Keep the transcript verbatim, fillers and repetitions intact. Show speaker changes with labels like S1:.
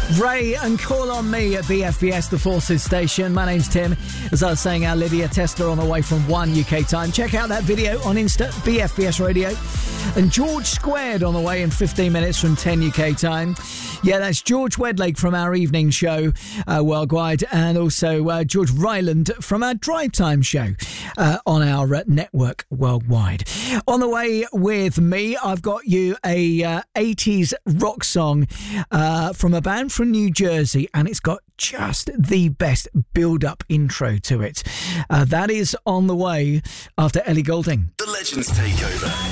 S1: Ray and Call On Me at B F B S, the Forces station. My name's Tim. As I was saying, our Lydia Tesla on the way from one U K time. Check out that video on Insta, B F B S Radio. And George Squared on the way in fifteen minutes from ten U K time. Yeah, that's George Wedlake from our evening show uh, worldwide, and also uh, George Ryland from our drive time show uh, on our uh, network worldwide. On the way with me, I've got you a uh, eighties rock song uh, from a band from New Jersey, and it's got just the best build-up intro to it. Uh, that is on the way after Ellie Goulding.
S2: The Legends Takeover.